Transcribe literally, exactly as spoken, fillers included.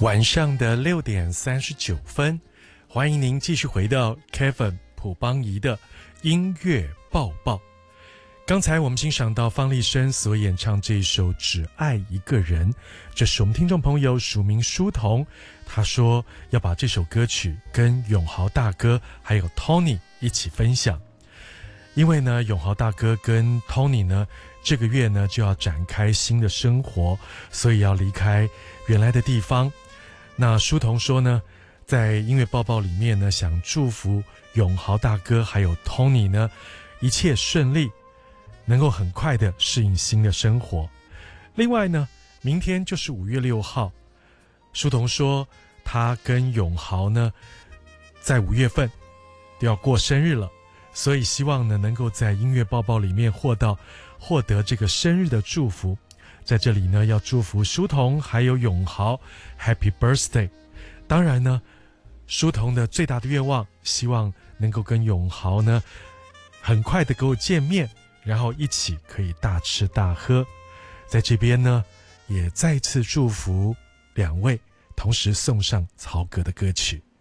晚上的六点三十九分，欢迎您继续回到 Kevin 朴邦仪的音乐报报。刚才我们欣赏到方力申所演唱这首《只爱一个人》，这是我们听众朋友署名书童，他说要把这首歌曲跟永豪大哥还有 Tony 一起分享。因为呢，永豪大哥跟 Tony 呢，这个月呢就要展开新的生活，所以要离开原来的地方。那书童说呢，在音乐报报里面呢，想祝福永豪大哥还有 Tony 呢，一切顺利，能够很快的适应新的生活。另外呢，明天就是五月六号，书童说他跟永豪呢，在五月份都要过生日了。所以希望呢，能够在音乐报报里面获到获得这个生日的祝福。在这里呢，要祝福书童还有永豪 Happy Birthday。当然呢，书童的最大的愿望，希望能够跟永豪呢，很快的给我见面，然后一起可以大吃大喝。在这边呢，也再次祝福两位，同时送上曹格的歌曲。